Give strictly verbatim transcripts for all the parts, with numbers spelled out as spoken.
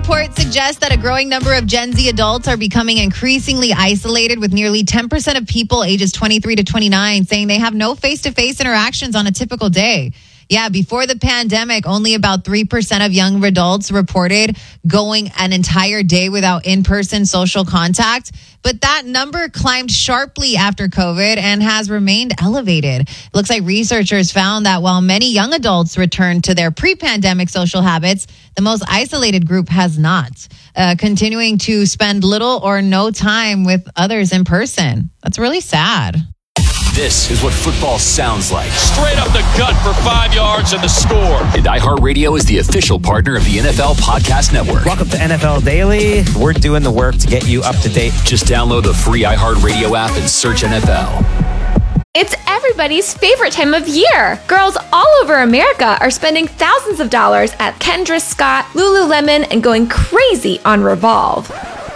report suggests that a growing number of Gen Z adults are becoming increasingly isolated, with nearly ten percent of people ages twenty-three to twenty-nine saying they have no face-to-face interactions on a typical day. Yeah, before the pandemic, only about three percent of young adults reported going an entire day without in-person social contact. But that number climbed sharply after COVID and has remained elevated. It looks like researchers found that while many young adults returned to their pre-pandemic social habits, the most isolated group has not, uh, continuing to spend little or no time with others in person. That's really sad. This is what football sounds like. Straight up the gut for five yards and the score. And iHeartRadio is the official partner of the N F L Podcast Network. Welcome to N F L Daily. We're doing the work to get you up to date. Just download the free iHeartRadio app and search N F L. It's everybody's favorite time of year. Girls all over America are spending thousands of dollars at Kendra Scott, Lululemon, and going crazy on Revolve.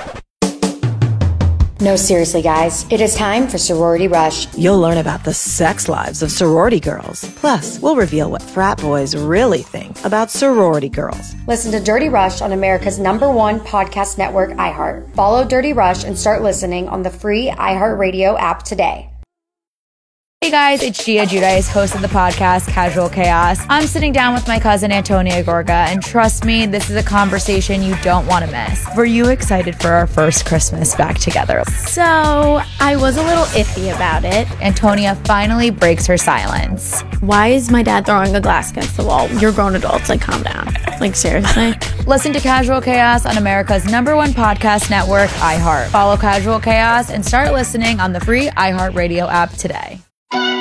No, seriously, guys. It is time for Sorority Rush. You'll learn about the sex lives of sorority girls. Plus, we'll reveal what frat boys really think about sorority girls. Listen to Dirty Rush on America's number one podcast network, iHeart. Follow Dirty Rush and start listening on the free iHeartRadio app today. Hey guys, it's Gia Giudice, host of the podcast Casual Chaos. I'm sitting down with my cousin Antonia Gorga, and trust me, this is a conversation you don't want to miss. Were you excited for our first Christmas back together? So, I was a little iffy about it. Antonia finally breaks her silence. Why is my dad throwing a glass against the wall? You're grown adults, like calm down. Like seriously? Listen to Casual Chaos on America's number one podcast network, iHeart. Follow Casual Chaos and start listening on the free iHeartRadio app today.